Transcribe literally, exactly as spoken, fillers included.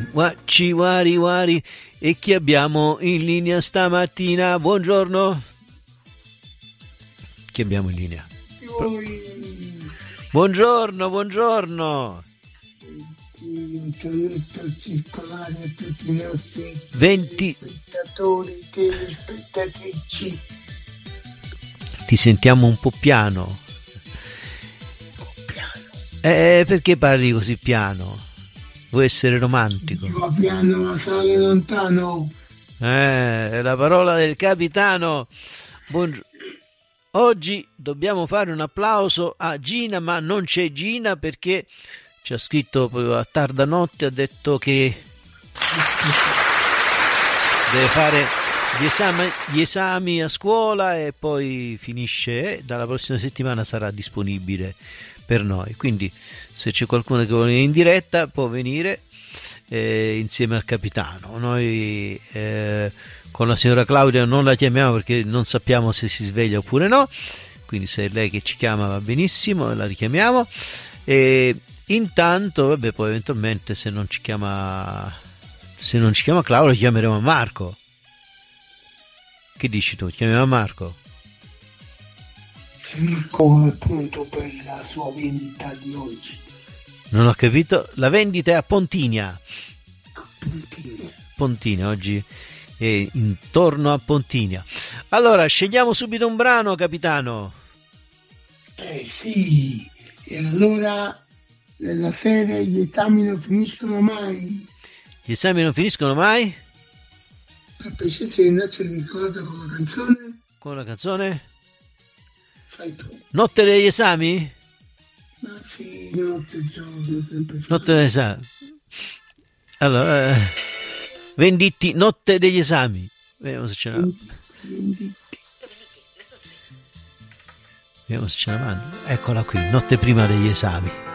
Guacci, guari, guari. E chi abbiamo in linea stamattina? Buongiorno. Chi abbiamo in linea? Buongiorno, buongiorno. Un saluto circolare a tutti i nostri venti spettatori, telespettatrici. Ti sentiamo un po' piano. Piano. Eh, perché parli così piano? Vuoi essere romantico? Dico piano ma sale lontano. Eh, è la parola del capitano. Buongiorno. Oggi dobbiamo fare un applauso a Gina, ma non c'è Gina perché ci ha scritto a tarda notte, ha detto che deve fare gli esami, gli esami a scuola e poi finisce, dalla prossima settimana sarà disponibile per noi, quindi se c'è qualcuno che vuole venire in diretta può venire eh, insieme al capitano. Noi eh, con la signora Claudia non la chiamiamo perché non sappiamo se si sveglia oppure no, quindi se è lei che ci chiama va benissimo, la richiamiamo. E intanto, vabbè, poi eventualmente se non ci chiama se non ci chiama Claudio chiameremo a Marco. Che dici tu? Chiamiamo a Marco? Marco appunto per la sua vendita di oggi. Non ho capito. La vendita è a Pontinia. Pontinia. Pontinia, oggi è intorno a Pontinia. Allora, scegliamo subito un brano, capitano. Eh sì, e allora nella serie gli esami non finiscono mai. Gli esami non finiscono mai? Per piacere se non ce li ricorda con la canzone. Con la canzone? Fai tu. Notte degli esami? Ma sì, notte e giorno, sempre Notte degli esami. Allora, eh, Venditti, notte degli esami. Vediamo se ce n'è. Vediamo se ce la mando. Eccola qui, notte prima degli esami.